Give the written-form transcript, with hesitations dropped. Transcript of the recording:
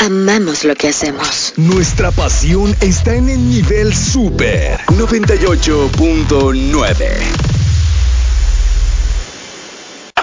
amamos lo que hacemos. Nuestra pasión está en el nivel Super 98.9.